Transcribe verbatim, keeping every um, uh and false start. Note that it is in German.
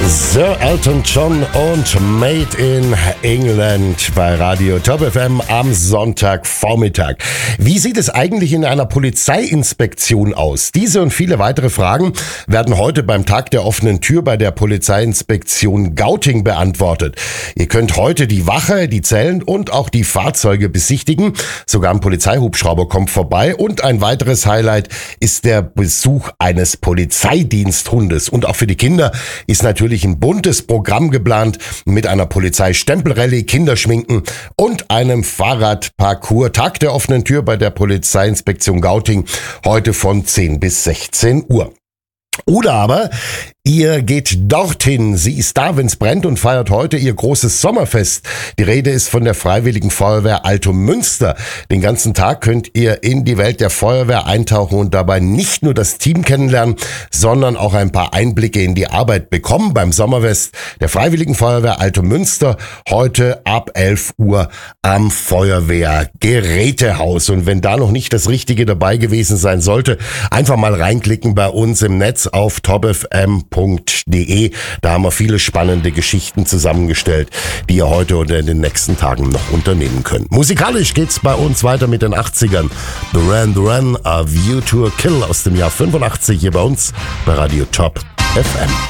Sir Elton John und Made in England bei Radio Top F M am Sonntagvormittag. Wie sieht es eigentlich in einer Polizeiinspektion aus? Diese und viele weitere Fragen werden heute beim Tag der offenen Tür bei der Polizeiinspektion Gauting beantwortet. Ihr könnt heute die Wache, die Zellen und auch die Fahrzeuge besichtigen. Sogar ein Polizeihubschrauber kommt vorbei und ein weiteres Highlight ist der Besuch eines Polizeidiensthundes. Und auch für die Kinder ist natürlich ein buntes Programm geplant mit einer Polizeistempelrallye, Kinderschminken und einem Fahrradparcours. Tag der offenen Tür bei der Polizeiinspektion Gauting heute von zehn bis sechzehn Uhr. Oder aber ihr geht dorthin. Sie ist da, wenn's brennt und feiert heute ihr großes Sommerfest. Die Rede ist von der Freiwilligen Feuerwehr Altomünster. Den ganzen Tag könnt ihr in die Welt der Feuerwehr eintauchen und dabei nicht nur das Team kennenlernen, sondern auch ein paar Einblicke in die Arbeit bekommen beim Sommerfest der Freiwilligen Feuerwehr Altomünster. Heute ab elf Uhr am Feuerwehrgerätehaus. Und wenn da noch nicht das Richtige dabei gewesen sein sollte, einfach mal reinklicken bei uns im Netz auf top f m punkt d e. Da haben wir viele spannende Geschichten zusammengestellt, die ihr heute oder in den nächsten Tagen noch unternehmen könnt. Musikalisch geht's bei uns weiter mit den achtzigern. Duran Duran, A View to a Kill aus dem Jahr fünfundachtzig hier bei uns bei Radio Top F M.